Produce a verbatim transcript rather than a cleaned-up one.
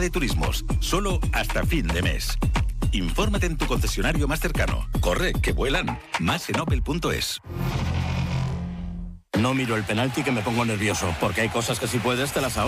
de turismos, solo hasta fin de mes. Infórmate en tu concesionario más cercano. Corre, que vuelan. Más en opel punto es. No miro el penalti que me pongo nervioso, porque hay cosas que si puedes te las ahorras.